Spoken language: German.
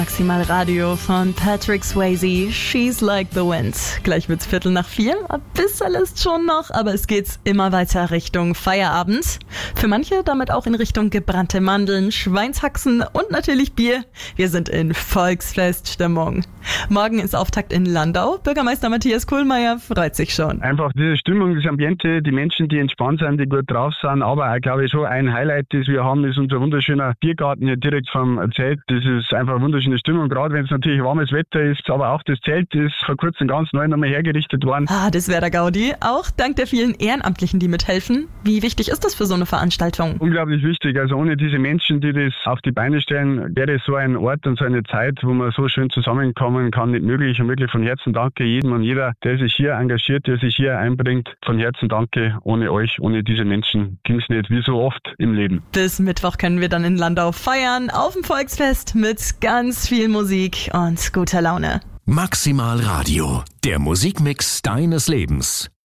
Maximal Radio von Patrick Swayze, She's Like the Wind. Gleich wird's 3:45, ein bisschen ist schon noch, aber es geht immer weiter Richtung Feierabend. Für manche damit auch in Richtung gebrannte Mandeln, Schweinshaxen und natürlich Bier. Wir sind in Volksfeststimmung. Morgen ist Auftakt in Landau. Bürgermeister Matthias Kohlmeier freut sich schon. Einfach diese Stimmung, das Ambiente, die Menschen, die entspannt sind, die gut drauf sind, aber auch, glaube ich, schon ein Highlight, das wir haben, ist unser wunderschöner Biergarten hier direkt vom Zelt. Das ist einfach eine wunderschöne Stimmung, gerade wenn es natürlich warmes Wetter ist, aber auch das Zelt ist vor kurzem ganz neu nochmal hergerichtet worden. Das wäre der Gaudi, auch dank der vielen Ehrenamtlichen, die mithelfen. Wie wichtig ist das für so eine Veranstaltung? Unglaublich wichtig, also ohne diese Menschen, die das auf die Beine stellen, wäre so ein Ort und so eine Zeit, wo man so schön zusammenkommen kann, nicht möglich. Und wirklich von Herzen danke jedem und jeder, der sich hier engagiert, der sich hier einbringt. Von Herzen danke, ohne euch, ohne diese Menschen ging es nicht, wie so oft im Leben. Bis Mittwoch können wir dann in Landau feiern, auf dem Volksfest mit ganz viel Musik und guter Laune. Maximal Radio, der Musikmix deines Lebens.